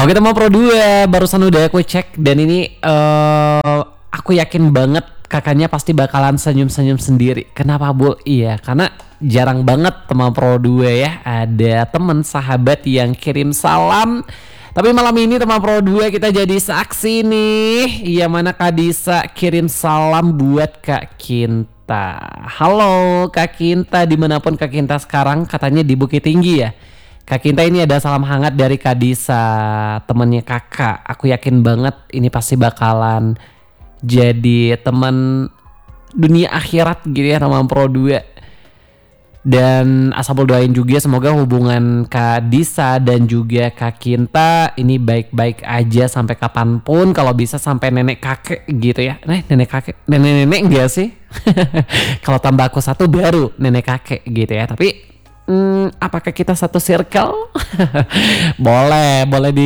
Oke teman Pro 2, barusan udah aku cek dan ini aku yakin banget kakaknya pasti bakalan senyum-senyum sendiri. Kenapa Bul? Iya, karena jarang banget teman Pro 2 ya ada teman sahabat yang kirim salam. Tapi malam ini teman Pro 2 kita jadi saksi nih. Iya, mana Kak Disa kirim salam buat Kak Kinta. Halo Kak Kinta, dimanapun Kak Kinta sekarang, katanya di Bukit Tinggi ya. Kak Kinta, ini ada salam hangat dari Kak Disa, temennya kakak. Aku yakin banget ini pasti bakalan jadi teman dunia akhirat gitu ya teman Pro 2. Dan asal doain juga semoga hubungan Kak Disa dan juga Kak Kinta ini baik-baik aja sampai kapanpun, kalau bisa sampai nenek kakek gitu ya. Nenek kakek, nenek-nenek enggak sih? Kalau tambah aku satu baru nenek kakek gitu ya. Tapi apakah kita satu circle? boleh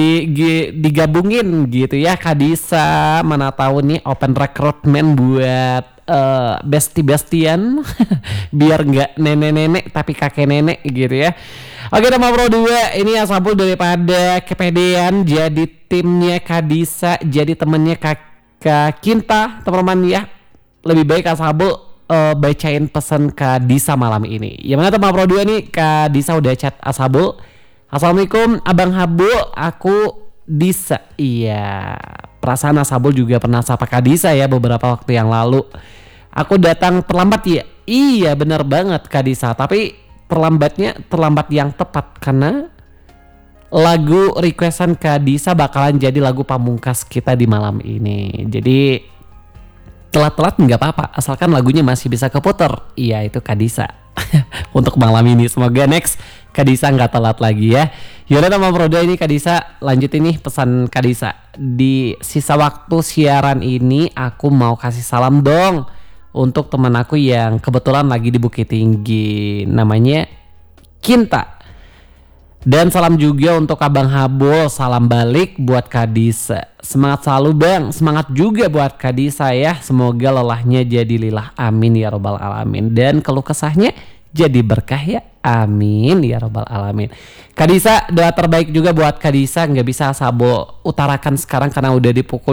digabungin gitu ya Kak Disa. Mana tahu nih open recruitment buat besti-bestian biar nggak nenek-nenek tapi kakek nenek gitu ya. Oke teman Pro 2, ini Asabul daripada kepedean jadi timnya Kak Disa, jadi temennya Kak Kinta teman-teman ya. Lebih baik Asabul bacain pesan Kak Disa malam ini. Ya mana teman Pro 2 nih, Kak Disa udah chat Asabul. Assalamualaikum Abang Habu, aku Disa. Iya, perasaan Asabul juga pernah sapa Kak Disa ya beberapa waktu yang lalu. Aku datang terlambat ya. Iya benar banget Kak Disa, tapi terlambatnya terlambat yang tepat karena lagu requestan Kak Disa bakalan jadi lagu pamungkas kita di malam ini. Jadi telat-telat nggak apa-apa, asalkan lagunya masih bisa keputer. Iya, itu Kak Disa. Untuk malam ini semoga next Kak Disa nggak telat lagi ya. Yaudah teman Pro 2, ini Kak Disa lanjutin nih pesan Kak Disa. Di sisa waktu siaran ini aku mau kasih salam dong untuk teman aku yang kebetulan lagi di Bukit Tinggi, namanya Kinta. Dan salam juga untuk Abang Habul, salam balik buat Kak Disa. Semangat selalu Bang, semangat juga buat Kak Disa ya. Semoga lelahnya jadi lilah, amin ya robbal alamin. Dan keluh kesahnya jadi berkah ya, amin ya robbal alamin. Kak Disa, doa terbaik juga buat Kak Disa. Nggak bisa Asabul utarakan sekarang karena udah di pukul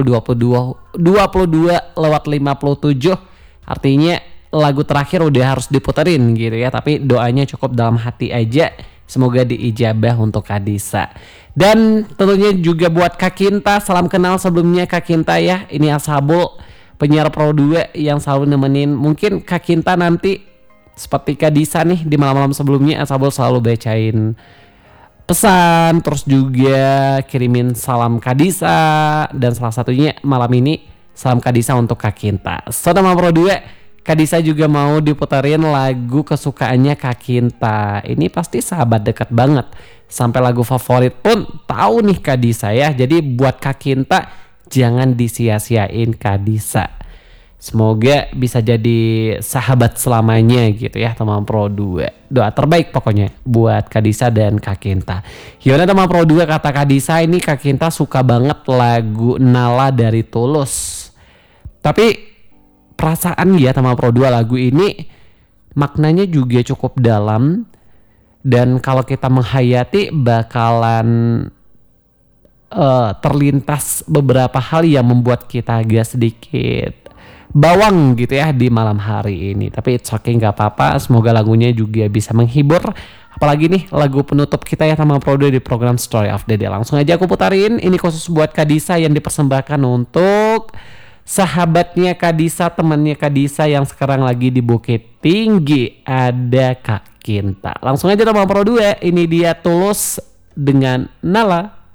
22:57. Artinya lagu terakhir udah harus diputerin gitu ya. Tapi doanya cukup dalam hati aja, semoga diijabah untuk Kak Disa. Dan tentunya juga buat Kak Kinta, salam kenal sebelumnya Kak Kinta ya. Ini Asabul, penyiar Pro 2 yang selalu nemenin. Mungkin Kak Kinta nanti seperti Kak Disa nih, di malam-malam sebelumnya Asabul selalu bacain pesan, terus juga kirimin salam Kak Disa. Dan salah satunya malam ini salam Kak Disa untuk Kak Kinta. So teman Pro 2, Kak Disa juga mau diputerin lagu kesukaannya Kak Kinta. Ini pasti sahabat dekat banget, sampai lagu favorit pun tahu nih Kak Disa ya. Jadi buat Kak Kinta, jangan disia-siain Kak Disa. Semoga bisa jadi sahabat selamanya gitu ya teman Pro 2. Doa terbaik pokoknya buat Kak Disa dan Kak Kinta. Gimana teman Pro 2, kata Kak Disa ini Kak Kinta suka banget lagu Nala dari Tulus. Tapi perasaan ya teman Pro 2, lagu ini maknanya juga cukup dalam. Dan kalau kita menghayati bakalan terlintas beberapa hal yang membuat kita agak sedikit bawang gitu ya di malam hari ini. Tapi it's okay, gak apa-apa. Semoga lagunya juga bisa menghibur. Apalagi nih lagu penutup kita ya teman Pro 2 di program Story of the Day. Langsung aja aku putarin. Ini khusus buat Kak Disa yang dipersembahkan untuk sahabatnya Kak Disa, temannya Kak Disa yang sekarang lagi di Bukit Tinggi, ada Kak Kinta. Langsung aja teman Pro 2, ini dia Tulus dengan Nala.